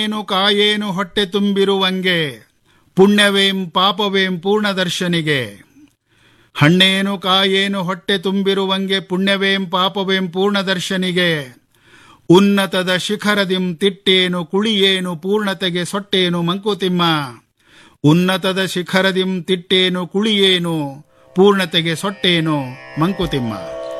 ಏನು ಕಾಯೇನು ಹೊಟ್ಟೆ ತುಂಬಿರುವಂಗೆ ಪುಣ್ಯವೇಂ ಪಾಪವೇಂ ಪೂರ್ಣದರ್ಶನಿಗೆ. ಹಣ್ಣೇನು ಕಾಯೇನು ಹೊಟ್ಟೆ ತುಂಬಿರುವಂಗೆ ಪುಣ್ಯವೇಂ ಪಾಪವೇಂ ಪೂರ್ಣದರ್ಶನಿಗೆ. ಉನ್ನತದ ಶಿಖರದಿಂ ತಿಟ್ಟೇನು ಕುಳಿಯೇನು ಪೂರ್ಣತೆಗೆ ಸೊಟ್ಟೇನು ಮಂಕುತಿಮ್ಮ. ಉನ್ನತದ ಶಿಖರದಿಂ ತಿಟ್ಟೇನು ಕುಳಿಯೇನು ಪೂರ್ಣತೆಗೆ ಸೊಟ್ಟೇನು ಮಂಕುತಿಮ್ಮ.